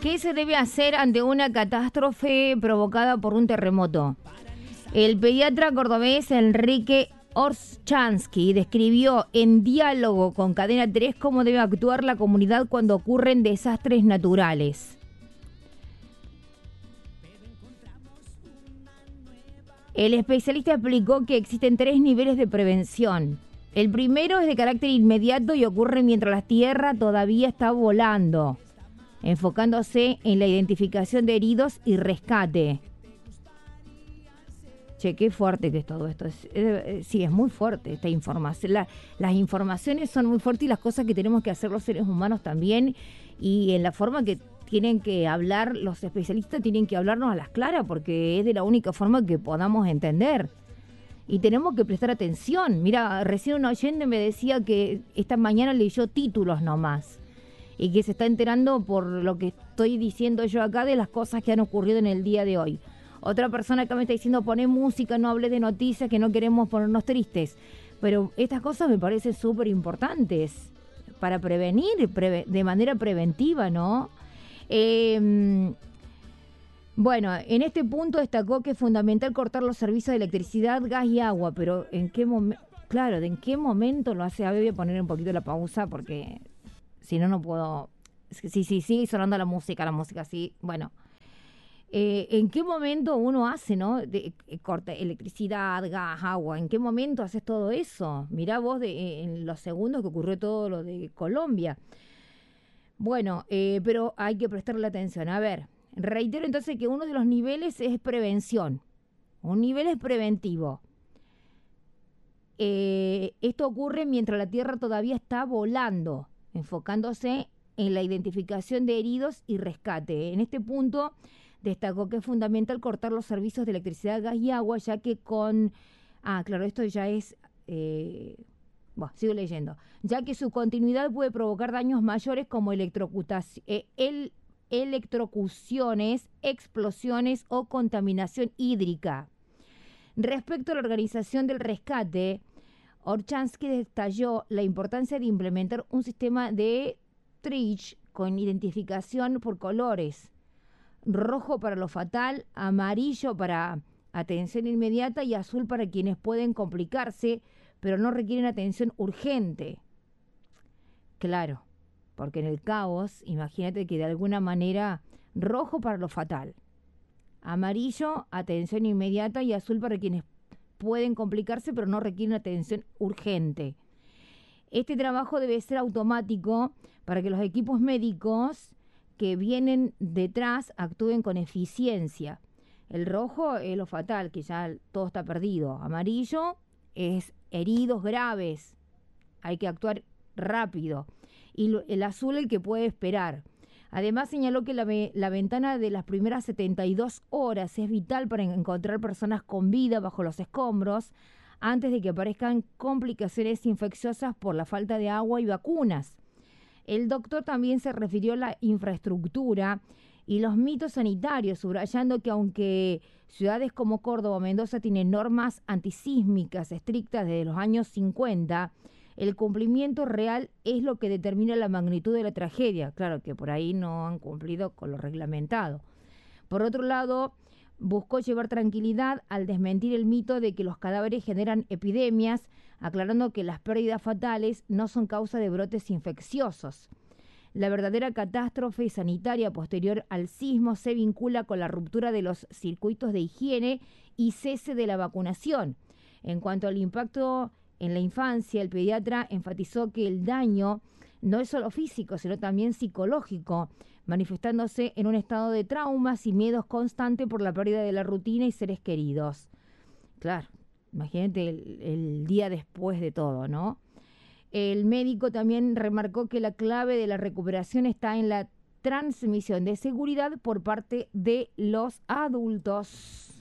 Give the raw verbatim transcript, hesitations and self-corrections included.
¿Qué se debe hacer ante una catástrofe provocada por un terremoto? El pediatra cordobés Enrique Orchansky describió en diálogo con Cadena tres cómo debe actuar la comunidad cuando ocurren desastres naturales. El especialista explicó que existen tres niveles de prevención. El primero es de carácter inmediato y ocurre mientras la tierra todavía está volando, enfocándose en la identificación de heridos y rescate. Che, qué fuerte que es todo esto. Es, eh, sí, es muy fuerte esta información. La, las informaciones son muy fuertes y las cosas que tenemos que hacer los seres humanos también. Y en la forma que tienen que hablar los especialistas, tienen que hablarnos a las claras, porque es de la única forma que podamos entender. Y tenemos que prestar atención. Mira, recién un oyente me decía que esta mañana leyó títulos nomás. Y que se está enterando por lo que estoy diciendo yo acá de las cosas que han ocurrido en el día de hoy. Otra persona acá me está diciendo, poné música, no hables de noticias, que no queremos ponernos tristes. Pero estas cosas me parecen súper importantes para prevenir, preve- de manera preventiva, ¿no? Eh, bueno, en este punto destacó que es fundamental cortar los servicios de electricidad, gas y agua, pero ¿en qué momento? Claro, ¿de en qué momento lo hace? A ver, voy a poner un poquito la pausa porque si no, no puedo. Sí, sí, sigue sonando la música, la música, sí. Bueno, eh, ¿en qué momento uno hace, no? De, eh, corta electricidad, gas, agua. ¿En qué momento haces todo eso? Mirá vos de, eh, en los segundos que ocurrió todo lo de Colombia. Bueno, eh, pero hay que prestarle atención. A ver, reitero entonces que uno de los niveles es prevención. Un nivel es preventivo. Eh, esto ocurre mientras la Tierra todavía está volando, enfocándose en la identificación de heridos y rescate. En este punto destacó que es fundamental cortar los servicios de electricidad, gas y agua, ya que con... Ah, claro, esto ya es... Eh, bueno, sigo leyendo. Ya que su continuidad puede provocar daños mayores como electrocutaci- eh, el, electrocuciones, explosiones o contaminación hídrica. Respecto a la organización del rescate, Orchansky detalló la importancia de implementar un sistema de triage con identificación por colores. Rojo para lo fatal, amarillo para atención inmediata y azul para quienes pueden complicarse, pero no requieren atención urgente. Claro, porque en el caos, imagínate que de alguna manera, rojo para lo fatal, amarillo, atención inmediata y azul para quienes pueden complicarse, pero no requieren atención urgente. Este trabajo debe ser automático para que los equipos médicos que vienen detrás actúen con eficiencia. El rojo es lo fatal, que ya todo está perdido. Amarillo es heridos graves, hay que actuar rápido. Y lo, el azul el que puede esperar. Además señaló que la, la ventana de las primeras setenta y dos horas es vital para encontrar personas con vida bajo los escombros antes de que aparezcan complicaciones infecciosas por la falta de agua y vacunas. El doctor también se refirió a la infraestructura y los mitos sanitarios, subrayando que aunque ciudades como Córdoba o Mendoza tienen normas antisísmicas estrictas desde los años cincuenta, el cumplimiento real es lo que determina la magnitud de la tragedia. Claro que por ahí no han cumplido con lo reglamentado. Por otro lado, buscó llevar tranquilidad al desmentir el mito de que los cadáveres generan epidemias, aclarando que las pérdidas fatales no son causa de brotes infecciosos. La verdadera catástrofe sanitaria posterior al sismo se vincula con la ruptura de los circuitos de higiene y cese de la vacunación. En cuanto al impacto en la infancia, el pediatra enfatizó que el daño no es solo físico, sino también psicológico, manifestándose en un estado de traumas y miedos constante por la pérdida de la rutina y seres queridos. Claro, imagínate el, el día después de todo, ¿no? El médico también remarcó que la clave de la recuperación está en la transmisión de seguridad por parte de los adultos.